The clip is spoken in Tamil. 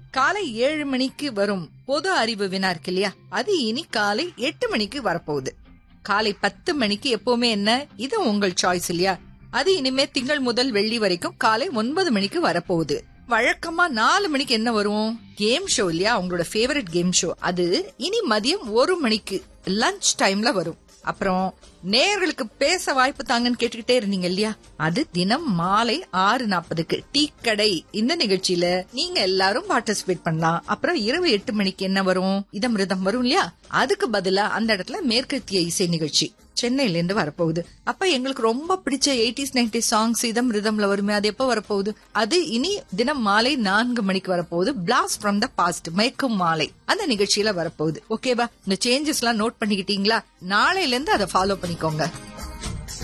காலை 7 மணிக்கு வரும் பொது அறிவு வினா இருக்கு இல்லையா, அது இனி காலை 8 மணிக்கு வரப்போகுது. காலை 10 மணிக்கு எப்பவுமே என்ன, இது உங்கள் சாய்ஸ் இல்லையா, அது இனிமே திங்கள் முதல் வெள்ளி வரைக்கும் காலை 9 மணிக்கு வரப்போகுது. வழக்கமா 4 மணிக்கு என்ன வரும், கேம் ஷோ இல்லையா, உங்களோட ஃபேவரட் கேம் ஷோ, அது இனி மதியம் 1 மணிக்கு லஞ்ச் டைம்ல வரும். அப்புறம் நேயர்களுக்கு பேச வாய்ப்பு தாங்கன்னு கேட்டுக்கிட்டே இருந்தீங்க இல்லையா, அது தினம் மாலை 6:40க்கு டீ கடை இந்த நிகழ்ச்சியில நீங்க எல்லாரும் பார்ட்டிசிபேட் பண்ணலாம். அப்புறம் இரவு 8 மணிக்கு என்ன வரும், இதமிருதம் வரும் இல்லையா, அதுக்கு பதிலா அந்த இடத்துல மேற்கத்திய இசை நிகழ்ச்சி சென்னையில இருந்து வரப்போகுது. அப்ப எங்களுக்கு ரொம்ப பிடிச்ச 80s 90s சாங்ஸ் இதமிருதம்ல வருமே, அது எப்ப வரப்போகுது, அது இனி தினம் மாலை 4 மணிக்கு வரப்போகுது. பிளாஸ்ட் ஃப்ரம் த பாஸ்ட் மயக்கும் மாலை அந்த நிகழ்ச்சியில வரப்போகுது. ஓகேவா, இந்த சேஞ்சஸ் எல்லாம் நோட் பண்ணிக்கிட்டீங்களா? நாளையில இருந்து அதை ஃபாலோ பண்ணிக்கோங்க.